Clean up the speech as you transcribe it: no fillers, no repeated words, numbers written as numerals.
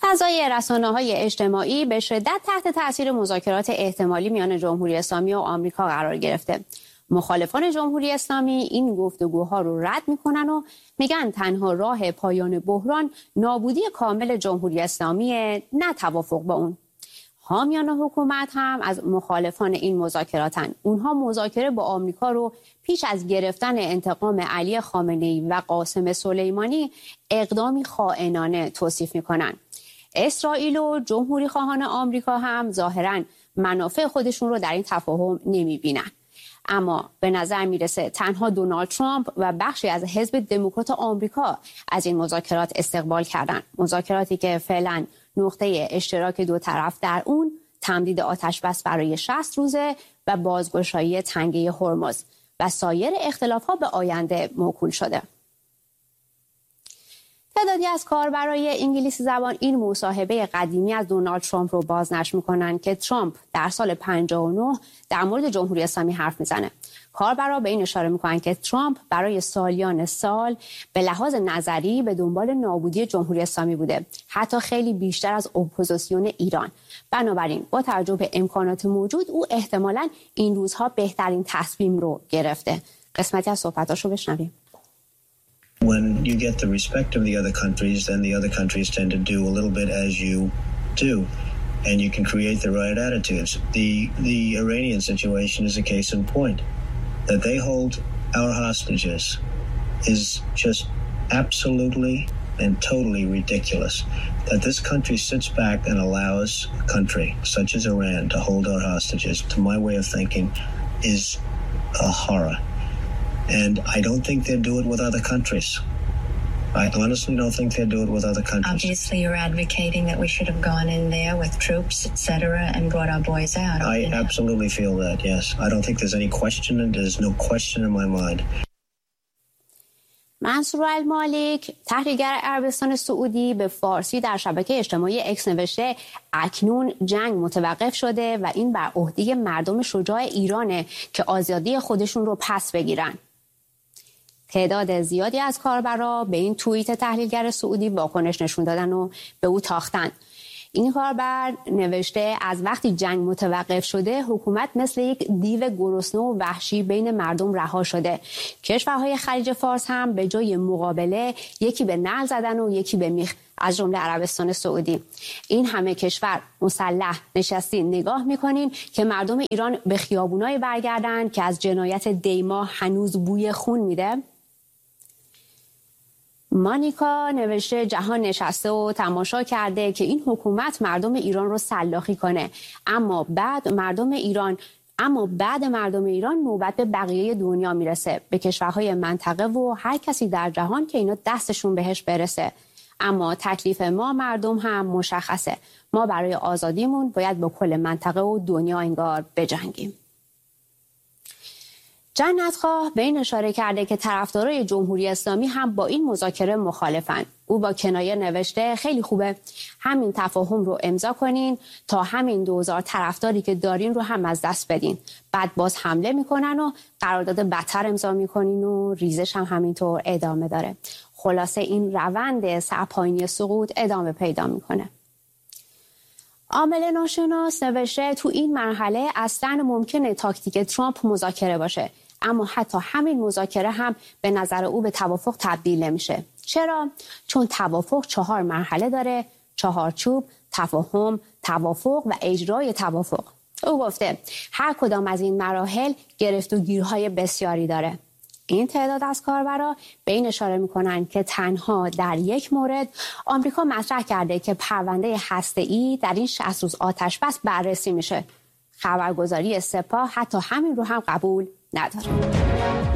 فضای رسانه‌های اجتماعی به شدت تحت تاثیر مذاکرات احتمالی میان جمهوری اسلامی و آمریکا قرار گرفته. مخالفان جمهوری اسلامی این گفتگوها رو رد میکنن و میگن تنها راه پایان بحران نابودی کامل جمهوری اسلامی، نه توافق با اون. حامیان حکومت هم از مخالفان این مذاکراتن. اونها مذاکره با آمریکا رو پیش از گرفتن انتقام علی خامنه‌ای و قاسم سلیمانی اقدامی خائنانه توصیف میکنن. اسرائیل و جمهوری خواهان آمریکا هم ظاهراً منافع خودشون رو در این تفاهم نمیبینن. اما به نظر میرسه تنها دونالد ترامپ و بخشی از حزب دموکرات آمریکا از این مذاکرات استقبال کردند. مذاکراتی که فعلا نقطه اشتراک دو طرف در اون تمدید آتش‌بس برای 60 روزه و بازگشایی تنگه هرمز و سایر اختلافات به آینده موکول شده. تعدادی از کاربرای انگلیسی زبان این مصاحبه قدیمی از دونالد ترامپ رو بازنشر میکنن که ترامپ در سال 59 در مورد جمهوری اسلامی حرف میزنه. کاربرا به این اشاره میکنن که ترامپ برای سالیان سال به لحاظ نظری به دنبال نابودی جمهوری اسلامی بوده، حتی خیلی بیشتر از اپوزیسیون ایران. بنابراین با توجه به امکانات موجود او احتمالاً این روزها بهترین تصمیم رو گرفته. قسمتی از صحبتاشو بشنویم. When you get the respect of the other countries, then the other countries tend to do a little bit as you do, and you can create the right attitudes. The Iranian situation is a case in point. That they hold our hostages is just absolutely and totally ridiculous. That this country sits back and allows a country such as Iran to hold our hostages, to my way of thinking, is a horror. And I don't think they'll do it with other countries. I honestly don't think they'll do it with other countries. Obviously, you're advocating that we should have gone in there with troops, etc., and brought our boys out. I absolutely feel that, yes. I don't think there's any question, and there's no question in my mind. منصور المالک، تحلیلگر عربستان سعودی، به فارسی در شبکه اجتماعی اکس نوشته اکنون جنگ متوقف شده و این بر عهده مردم شجاع ایرانه که آزادی خودشون رو پس بگیرن. تعداد زیادی از کاربرا به این توییت تحلیلگر سعودی واکنش نشون دادن و به او تاختن. این کاربر نوشته از وقتی جنگ متوقف شده حکومت مثل یک دیو گرسنه و وحشی بین مردم رها شده. کشورهای خلیج فارس هم به جای مقابله یکی به نعل زدن و یکی به میخ، از جمله عربستان سعودی. این همه کشور مسلح نشستین نگاه میکنین که مردم ایران به خیابونای برگردن که از جنایت دیما هنوز بوی خون میده. مانیکا نوشته جهان نشسته و تماشا کرده که این حکومت مردم ایران رو سلاخی کنه، اما بعد مردم ایران نوبت به بقیه دنیا میرسه، به کشورهای منطقه و هر کسی در جهان که اینا دستشون بهش برسه. اما تکلیف ما مردم هم مشخصه، ما برای آزادیمون باید با کل منطقه و دنیا انگار بجنگیم. جنتخواه به این اشاره کرده که طرفدارای جمهوری اسلامی هم با این مذاکره مخالفن. او با کنایه نوشته خیلی خوبه، همین تفاهم رو امضا کنین تا همین 2000 طرفداری که دارین رو هم از دست بدین. بعد باز حمله میکنن و قرارداد بدتر امضا میکنین و ریزش هم همینطور ادامه داره. خلاصه این روند سرپایینی سقوط ادامه پیدا میکنه. عامل ناشناس نوشته تو این مرحله اصلاً ممکنه تاکتیک ترامپ مذاکره باشه، اما حتی همین مذاکره هم به نظر او به توافق تبدیل نمیشه. چرا؟ چون توافق 4 مرحله داره: چهارچوب، تفاهم، توافق و اجرای توافق. او گفته هر کدام از این مراحل گرفت و گیرهای بسیاری داره. این تعداد از کاربرا به این اشاره میکنن که تنها در یک مورد آمریکا مطرح کرده که پرونده هسته‌ای در این 60 روز آتش‌بس بررسی میشه. خبرگزاری سپاه حتی همین رو هم قبول نداره.